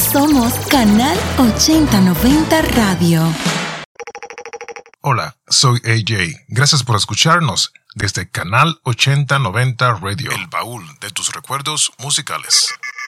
Somos Canal 8090 Radio. Hola, soy AJ. Gracias por escucharnos desde Canal 8090 Radio, el baúl de tus recuerdos musicales.